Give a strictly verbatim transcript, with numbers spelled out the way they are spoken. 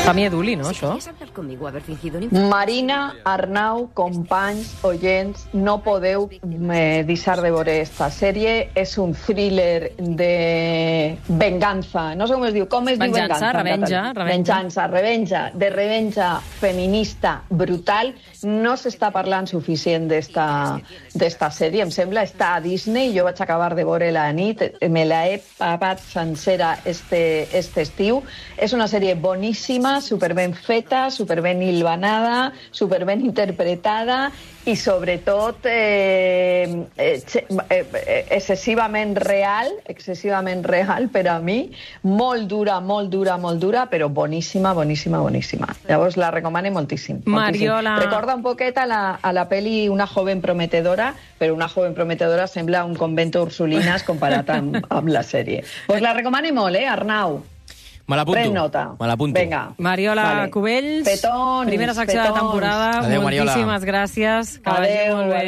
Família Duli, no, això? Marina, Arnau, companys, oients, no podeu eh, deixar de veure esta sèrie. És un thriller de venganza. No sé com es diu. Com es venganza, diu venganza? Revenja, revenja. Venganza, revenja. De revenja feminista brutal. No s'està parlant suficient d'esta d'esta sèrie, em sembla. Està a Disney. Jo vaig acabar de veure la nit. Me la he papat sencera este, este estiu. És una sèrie boníssima, superben feta, superben hilvanada, superben interpretada i sobretot eh, eh, eh, excessivament real, excessivament real per a mi, molt dura, molt dura, molt dura, però boníssima, boníssima, boníssima. Llavors la recomano moltíssim. Mariola... moltíssim. Recorda un poquet a la, a la peli Una joven prometedora, però Una joven prometedora sembla un convento ursulines comparat amb, amb la sèrie. Pues la recomano molt, eh, Arnau? Me l'apunto. Pren nota. Me l'apunto. Vinga. Mariola vale. Cubells, Petons, primera secció petons. de temporada. Adéu, Mariola. Moltíssimes gràcies. Que Adéu, vagi molt bé.